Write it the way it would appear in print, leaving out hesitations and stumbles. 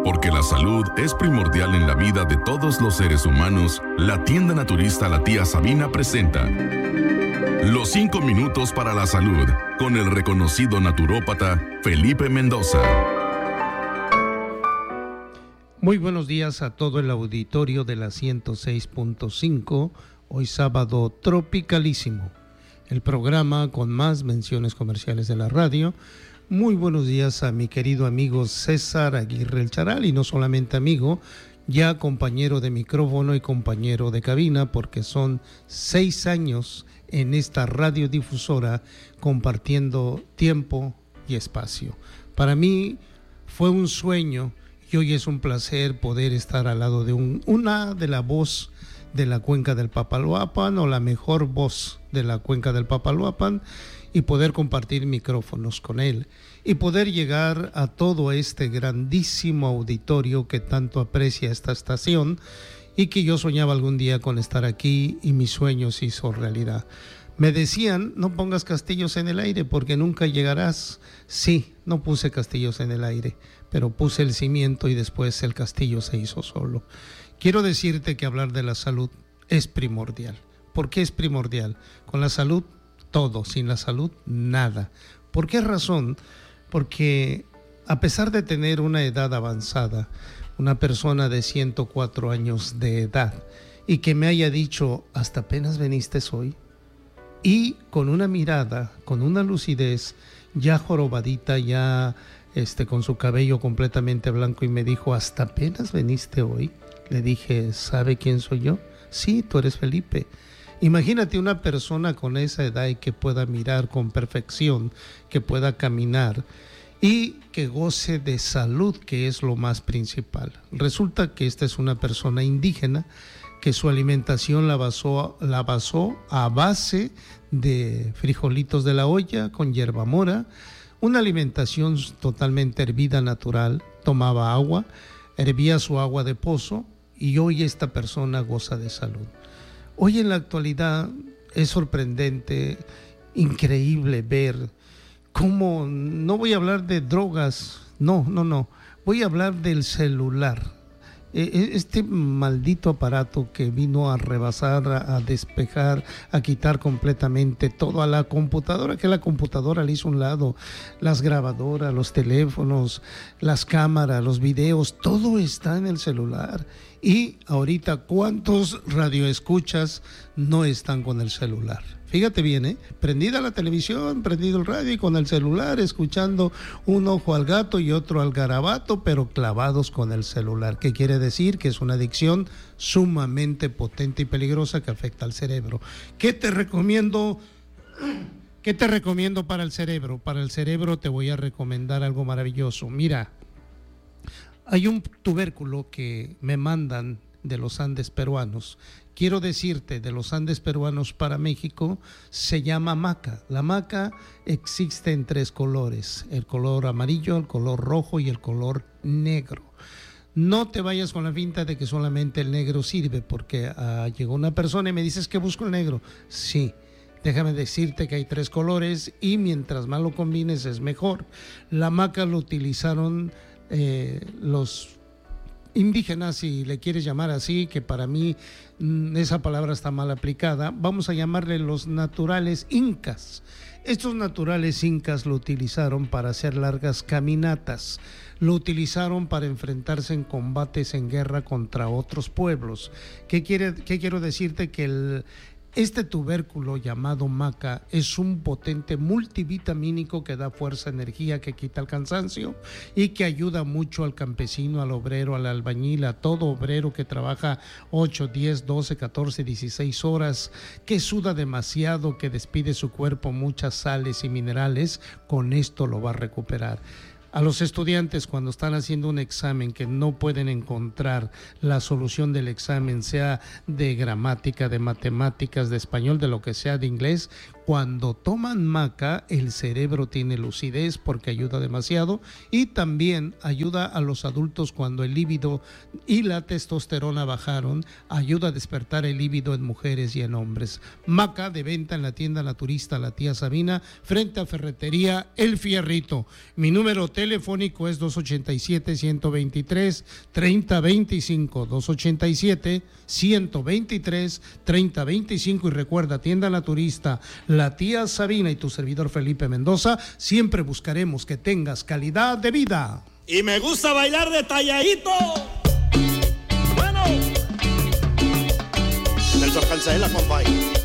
Porque la salud es primordial en la vida de todos los seres humanos, la tienda naturista La Tía Sabina presenta Los 5 minutos para la salud, con el reconocido naturópata Felipe Mendoza. Muy buenos días a todo el auditorio de la 106.5, hoy sábado tropicalísimo, el programa con más menciones comerciales de la radio. Muy buenos días a mi querido amigo César Aguirre El Charal, y no solamente amigo, ya compañero de micrófono y compañero de cabina, porque son 6 años en esta radiodifusora compartiendo tiempo y espacio. Para mí fue un sueño y hoy es un placer poder estar al lado de una de la voz de la cuenca del Papaloapan, o la mejor voz de la cuenca del Papaloapan, y poder compartir micrófonos con él y poder llegar a todo este grandísimo auditorio que tanto aprecia esta estación y que yo soñaba algún día con estar aquí, y mi sueño se hizo realidad. Me decían, no pongas castillos en el aire porque nunca llegarás. Sí, no puse castillos en el aire, pero puse el cimiento y después el castillo se hizo solo. Quiero decirte que hablar de la salud es primordial. ¿Por qué es primordial? Con la salud, todo. Sin la salud, nada. ¿Por qué razón? Porque a pesar de tener una edad avanzada, una persona de 104 años de edad, y que me haya dicho, hasta apenas viniste hoy, y con una mirada, con una lucidez, ya jorobadita, ya con su cabello completamente blanco, y me dijo, hasta apenas viniste hoy. Le dije, ¿sabe quién soy yo? Sí, tú eres Felipe. Imagínate una persona con esa edad y que pueda mirar con perfección, que pueda caminar y que goce de salud, que es lo más principal. Resulta que esta es una persona indígena que su alimentación la basó a base de frijolitos de la olla con hierba mora, una alimentación totalmente hervida, natural. Tomaba agua, hervía su agua de pozo, y hoy esta persona goza de salud. Hoy en la actualidad es sorprendente, increíble ver cómo, no voy a hablar de drogas, no, voy a hablar del celular. Este maldito aparato que vino a rebasar, a despejar, a quitar completamente todo a la computadora, que la computadora le hizo un lado, las grabadoras, los teléfonos, las cámaras, los videos, todo está en el celular. Y ahorita, ¿cuántos radioescuchas no están con el celular? Fíjate bien, prendida la televisión, prendido el radio y con el celular, escuchando un ojo al gato y otro al garabato, pero clavados con el celular. ¿Qué quiere decir? Que es una adicción sumamente potente y peligrosa que afecta al cerebro. ¿Qué te recomiendo para el cerebro? Para el cerebro te voy a recomendar algo maravilloso. Mira, hay un tubérculo que me mandan de los Andes peruanos. Quiero decirte, de los Andes peruanos para México, se llama maca. La maca existe en 3 colores: el color amarillo, el color rojo y el color negro. No te vayas con la finta de que solamente el negro sirve, porque llegó una persona y me dices que busco el negro. Sí, déjame decirte que hay 3 colores y mientras más lo combines es mejor. La maca lo utilizaron los indígenas, si le quieres llamar así, que para mí esa palabra está mal aplicada. Vamos a llamarle los naturales incas. Estos naturales incas lo utilizaron para hacer largas caminatas, lo utilizaron para enfrentarse en combates, en guerra contra otros pueblos. ¿Qué quiero decirte? Que este tubérculo llamado maca es un potente multivitamínico que da fuerza, energía, que quita el cansancio y que ayuda mucho al campesino, al obrero, al albañil, a todo obrero que trabaja 8, 10, 12, 14, 16 horas, que suda demasiado, que despide su cuerpo muchas sales y minerales. Con esto lo va a recuperar. A los estudiantes, cuando están haciendo un examen que no pueden encontrar la solución del examen, sea de gramática, de matemáticas, de español, de lo que sea, de inglés, Cuando toman maca, el cerebro tiene lucidez porque ayuda demasiado, y también ayuda a los adultos cuando el líbido y la testosterona bajaron, ayuda a despertar el líbido en mujeres y en hombres. Maca, de venta en la tienda naturista La Tía Sabina, frente a Ferretería El Fierrito. Mi número telefónico es 287-123-3025, 287-123-3025, y recuerda, tienda naturista La Tía Sabina y tu servidor Felipe Mendoza, siempre buscaremos que tengas calidad de vida. Y me gusta bailar detalladito. Bueno, Nelson Cancela, compadre.